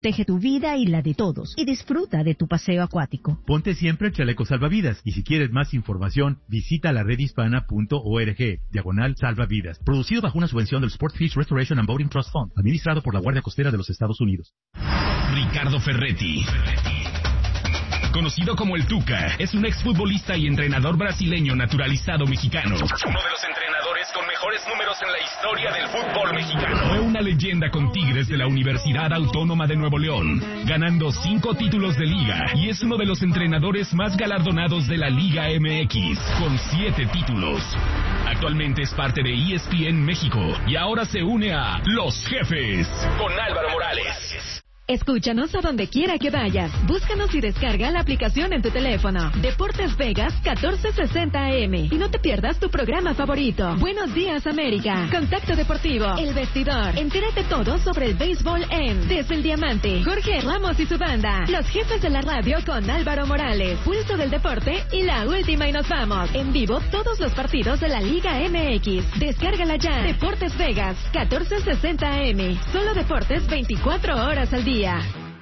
Protege tu vida y la de todos y disfruta de tu paseo acuático. Ponte siempre el chaleco salvavidas y si quieres más información, visita la redhispana.org/salvavidas. Producido bajo una subvención del Sport Fish Restoration and Boating Trust Fund, administrado por la Guardia Costera de los Estados Unidos. Ricardo Ferretti, conocido como el Tuca, es un exfutbolista y entrenador brasileño naturalizado mexicano. Uno de los entrenadores con mejores números en la historia del fútbol mexicano. Fue una leyenda con Tigres de la Universidad Autónoma de Nuevo León, ganando 5 títulos de liga, y es uno de los entrenadores más galardonados de la Liga MX, con 7 títulos. Actualmente es parte de ESPN México y ahora se une a Los Jefes con Álvaro Morales. Escúchanos a donde quiera que vayas. Búscanos y descarga la aplicación en tu teléfono. Deportes Vegas 1460 AM. Y no te pierdas tu programa favorito. Buenos días, América. Contacto Deportivo. El Vestidor. Entérate todo sobre el béisbol en Desde el Diamante. Jorge Ramos y su banda. Los Jefes de la Radio con Álvaro Morales. Pulso del Deporte y la última y nos vamos. En vivo todos los partidos de la Liga MX. Descárgala ya. Deportes Vegas 1460 AM. Solo deportes 24 horas al día.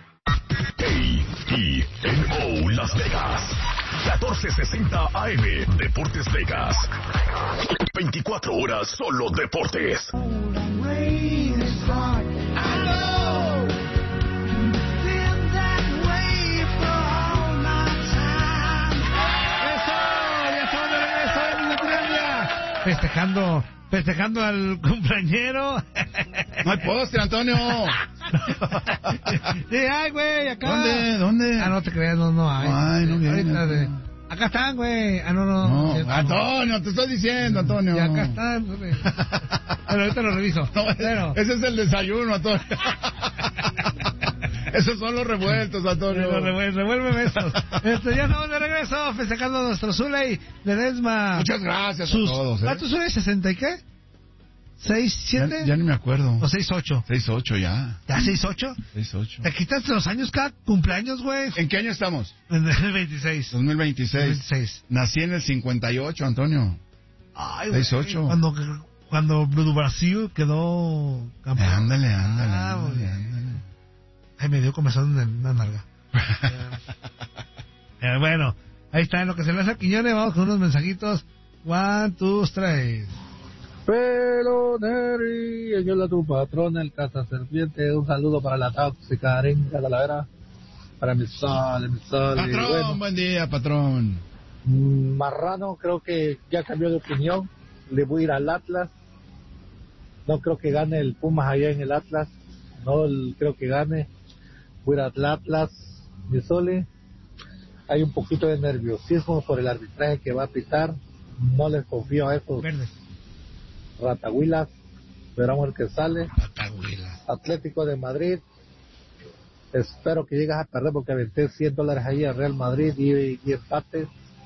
KENO Las Vegas 1460 AM. Deportes Vegas, 24 horas solo deportes. Festejando al cumpleañero. No hay postre, Antonio. Sí, ay, güey, acá. ¿Dónde? Ah, no te creas, no hay. Ay, no viene. Acá están, güey. Ah, no. Antonio, te estoy diciendo, Antonio. Y acá están, güey. Pero ahorita lo reviso. No, ese es el desayuno, Antonio. Esos son los revueltos, Antonio. Revuélveme esos. Ya estamos de regreso festejando a nuestro Zuley Ledesma. Muchas gracias a todos. ¿Tu Zuley 60 y qué? ¿6, 7? Ya ni me acuerdo. ¿O 6, 8? 6, 8 ya. ¿Ya 6, 8? 6, 8. ¿Te quitas los años cada cumpleaños, güey? ¿En qué año estamos? En el 26. 2026. Nací en el 58, Antonio. Ay, 6, 8. Cuando Brasil quedó campeón. Ándale. Ay, me dio comezón en una nalga. Bueno, ahí está, en lo que se le hace a Quiñones, vamos con unos mensajitos. 1, 2, 3. Peloneri, yo la tu patrón, el cazaserpiente. Un saludo para la tóxica arenga Talavera. Para mi sol. Patrón, bueno, buen día, patrón. Marrano, creo que ya cambió de opinión. Le voy a ir al Atlas. No creo que gane el Pumas allá en el Atlas. Creo que gane. Voy a ir al Atlas, mi Sole. Hay un poquito de nerviosismo por el arbitraje que va a pitar. No les confío a esos ratahuilas. Veremos el que sale. Atlético de Madrid. Espero que llegues a perder porque aventé $100 ahí al Real Madrid y empate.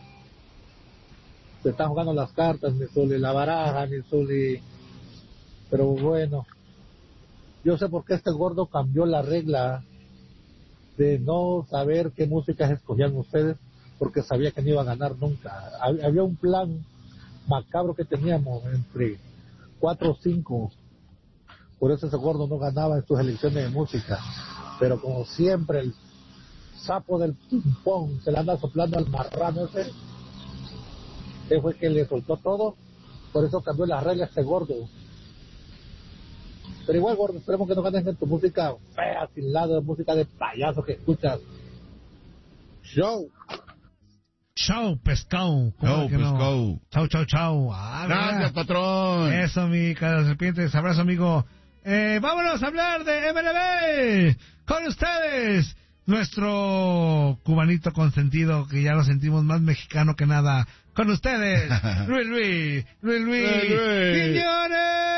Se están jugando las cartas, mi Zuli, la baraja, mi Zuli. Pero bueno, yo sé por qué este gordo cambió la regla de no saber qué músicas escogían ustedes, porque sabía que no iba a ganar nunca. Había un plan macabro que teníamos entre 4 o 5. Por eso ese gordo no ganaba en sus elecciones de música. Pero como siempre, el sapo del ping-pong se le anda soplando al marrano ese. Él fue que le soltó todo. Por eso cambió las reglas este gordo. Pero igual, gordo, esperemos que no ganes en tu música fea, sin lado, de música de payaso que escuchas. Show, pescado. Chau. Gracias, patrón. Eso, mi cara serpiente. Abrazo, amigo. Vámonos a hablar de MLB. Con ustedes, nuestro cubanito consentido, que ya lo sentimos más mexicano que nada. Con ustedes, Luis Quiñones.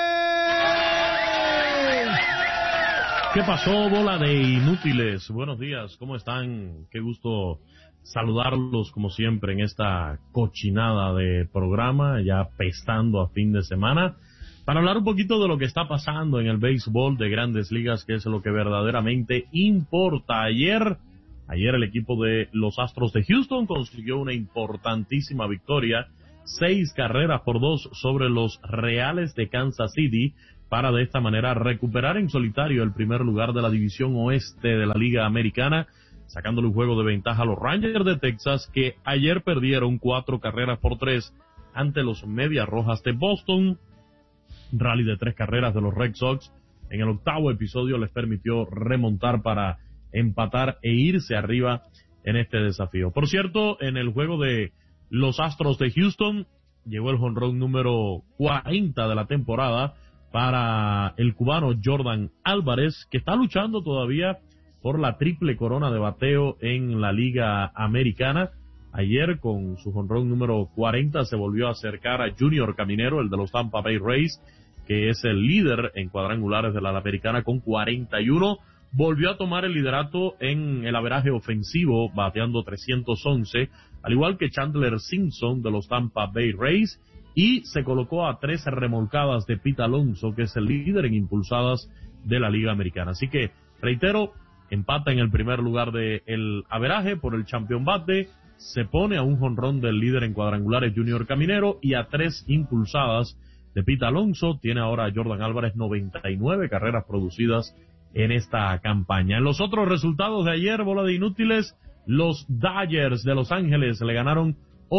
¿Qué pasó, bola de inútiles? Buenos días, ¿cómo están? Qué gusto saludarlos como siempre en esta cochinada de programa, ya pestando a fin de semana, para hablar un poquito de lo que está pasando en el béisbol de Grandes Ligas, que es lo que verdaderamente importa. Ayer el equipo de los Astros de Houston consiguió una importantísima victoria, 6 carreras por 2 sobre los Reales de Kansas City, para de esta manera recuperar en solitario el primer lugar de la división oeste de la Liga Americana, sacándole un juego de ventaja a los Rangers de Texas, que ayer perdieron 4-3 ante los Medias Rojas de Boston. Rally de 3 carreras de los Red Sox en el 8º episodio les permitió remontar para empatar e irse arriba en este desafío. Por cierto, en el juego de los Astros de Houston, llegó el jonrón número 40 de la temporada para el cubano Jordan Álvarez, que está luchando todavía por la triple corona de bateo en la Liga Americana. Ayer, con su jonrón número 40, se volvió a acercar a Junior Caminero, el de los Tampa Bay Rays, que es el líder en cuadrangulares de la Americana con 41. Volvió a tomar el liderato en el averaje ofensivo, bateando 311, al igual que Chandler Simpson de los Tampa Bay Rays, y se colocó a 13 remolcadas de Pete Alonso, que es el líder en impulsadas de la Liga Americana. Así que, reitero, empata en el primer lugar del averaje por el champion bate, se pone a un jonrón del líder en cuadrangulares Junior Caminero y a 3 impulsadas de Pete Alonso. Tiene ahora Jordan Álvarez 99 carreras producidas en esta campaña. En los otros resultados de ayer, bola de inútiles, los Dodgers de Los Ángeles le ganaron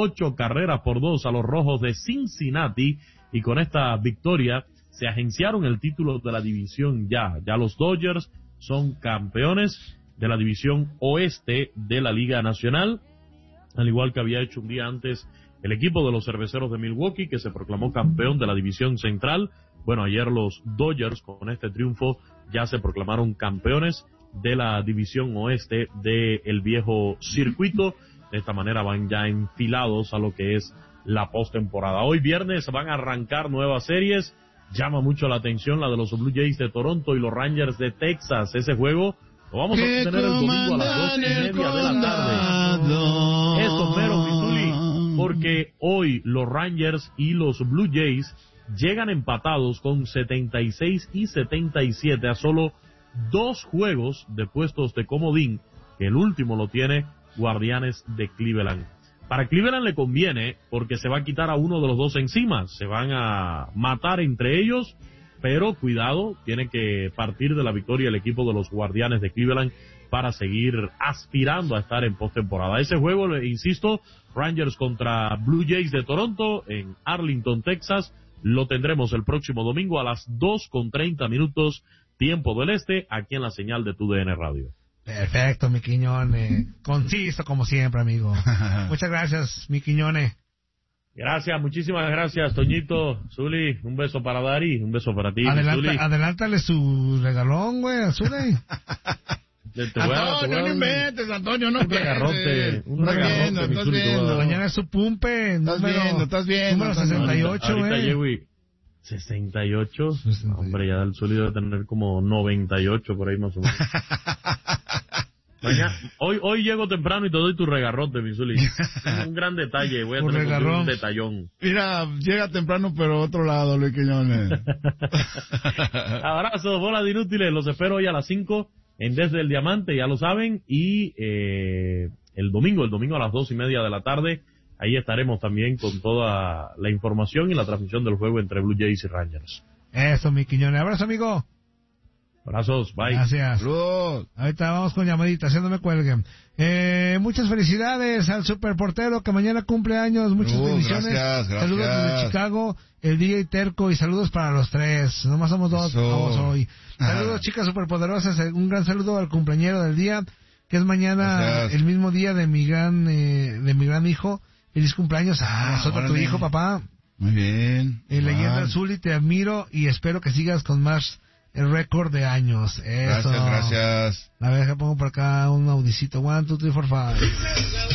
8-2 a los Rojos de Cincinnati, y con esta victoria se agenciaron el título de la división ya. Ya los Dodgers son campeones de la división oeste de la Liga Nacional, al igual que había hecho un día antes el equipo de los Cerveceros de Milwaukee, que se proclamó campeón de la división central. Bueno, ayer los Dodgers, con este triunfo, ya se proclamaron campeones de la división oeste del viejo circuito. De esta manera van ya enfilados a lo que es la postemporada. Hoy viernes van a arrancar nuevas series. Llama mucho la atención la de los Blue Jays de Toronto y los Rangers de Texas. Ese juego lo vamos a tener el domingo a las 2:30 de la tarde. Eso, pero Missouri, porque hoy los Rangers y los Blue Jays llegan empatados con 76 y 77 a solo 2 juegos de puestos de comodín, que el último lo tiene Guardianes de Cleveland. Para Cleveland le conviene, porque se va a quitar a uno de los dos encima, se van a matar entre ellos, pero cuidado, tiene que partir de la victoria el equipo de los Guardianes de Cleveland para seguir aspirando a estar en postemporada. Ese juego, insisto, Rangers contra Blue Jays de Toronto en Arlington, Texas, lo tendremos el próximo domingo a las 2:30 tiempo del este, aquí en la señal de TUDN Radio. Perfecto, mi Quiñone. Conciso como siempre, amigo. Muchas gracias, mi Quiñone. Gracias, muchísimas gracias, Toñito. Zuli, un beso para Dari, un beso para ti. Adelántale su regalón, güey, a Zuli. Antonio, no inventes, Antonio, no inventes. Un regarrote, mi Zuli. Mañana es su pumpe, estás viendo. Número 68, güey. 68. Hombre, ya el Zuli debe tener como 98 por ahí más o menos. Mañana, hoy llego temprano y te doy tu regarrote, mi Zuli. Un gran detalle, voy a tener un detallón. Mira, llega temprano, pero otro lado, Luis Quiñones. Abrazos, bola de inútiles, los espero hoy a las 5 en Desde el Diamante, ya lo saben, y el domingo a las 2:30 de la tarde, ahí estaremos también con toda la información y la transmisión del juego entre Blue Jays y Rangers. Eso, mi Quiñones. Abrazo, amigo. Abrazos, bye. Gracias. Saludos. Ahorita vamos con llamaditas, no me cuelguen. Muchas felicidades al superportero que mañana cumple años. Muchas bendiciones. Gracias. Saludos desde Chicago, el DJ Terco, y saludos para los tres. Nomás somos dos, vamos hoy. Saludos, chicas superpoderosas. Un gran saludo al cumpleañero del día, que es mañana. Gracias. El mismo día de mi gran hijo. Feliz cumpleaños a nosotros, tu hijo, papá. Muy bien. Leyenda Zuli, te admiro y espero que sigas con más el récord de años. Eso. Gracias. A ver, pongo por acá un audicito. 1, 2, 3, 4, 5.